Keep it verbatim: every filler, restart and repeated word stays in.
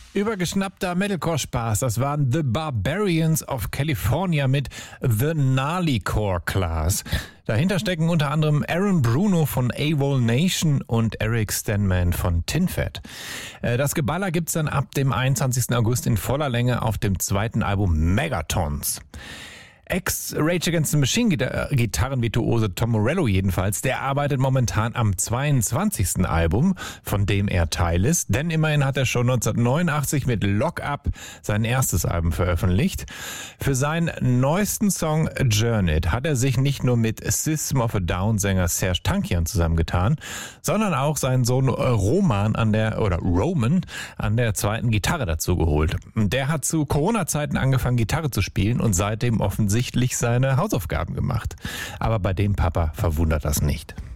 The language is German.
Übergeschnappter Metalcore-Spaß, das waren The Barbarians of California mit The Gnarly Core Class. Dahinter stecken unter anderem Aaron Bruno von AWOL Nation und Eric Stenman von Tinfat. Das Geballer gibt's dann ab dem einundzwanzigsten August in voller Länge auf dem zweiten Album Megatons. Ex-Rage Against the Machine Gitarrenvirtuose Tom Morello jedenfalls, der arbeitet momentan am zweiundzwanzigsten Album, von dem er Teil ist, denn immerhin hat er schon neunzehnhundertneunundachtzig mit Lock Up sein erstes Album veröffentlicht. Für seinen neuesten Song Journeyed hat er sich nicht nur mit System of a Down Sänger Serj Tankian zusammengetan, sondern auch seinen Sohn Roman an der, oder Roman an der zweiten Gitarre dazu geholt. Der hat zu Corona-Zeiten angefangen Gitarre zu spielen und seitdem offensichtlich seine Hausaufgaben gemacht. Aber bei dem Papa verwundert das nicht.